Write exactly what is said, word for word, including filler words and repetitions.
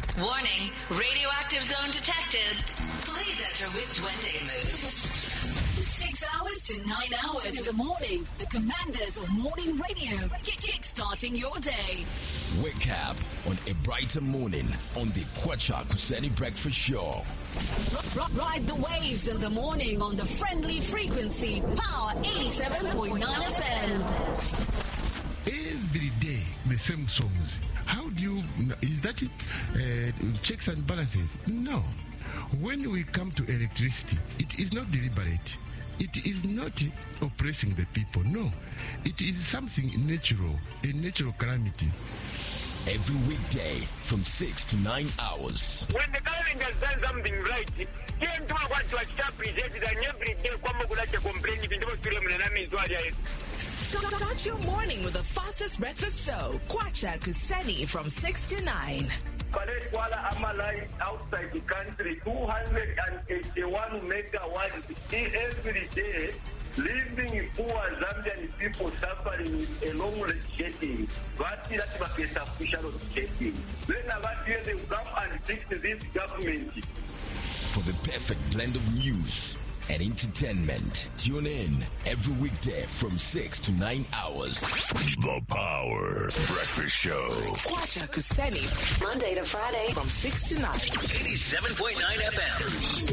Warning, radioactive zone detected. Please enter with Duende mode. Six hours to nine hours in the morning. The commanders of morning radio. Kick-starting your day. Wake up on a brighter morning on the Kwacha Kuseni Breakfast Show. R- r- ride the waves in the morning on the friendly frequency. Power eighty-seven point nine F M. Every day, the same songs. How do you, is that uh, checks and balances? No. When we come to electricity, it is not deliberate. It is not oppressing the people. No. It is something natural, a natural calamity. Every weekday from six to nine hours. When the government has done something right, then do I want to appreciate it and every day come to complain if you don't feel me. Start your morning with the fastest breakfast show, Kwacha Kuseni from six to nine. Kuala Amalai outside the country, two hundred eighty-one megawatts every day, leaving poor Zambian people suffering with a long load shedding. What is that case of official shedding? Then about here they come and fix this government. For the perfect blend of news and entertainment, tune in every weekday from six to nine hours. The Power Breakfast Show. Kwacha Kuseni. Monday to Friday From six to nine. eighty-seven point nine F M.